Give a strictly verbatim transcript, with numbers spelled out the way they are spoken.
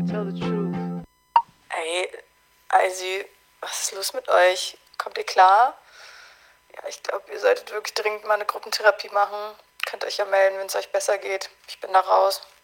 Tell the truth. Ey, Eisi, was ist los mit euch? Kommt ihr klar? Ja, ich glaube, ihr solltet wirklich dringend mal eine Gruppentherapie machen. Könnt euch ja melden, wenn es euch besser geht. Ich bin da raus.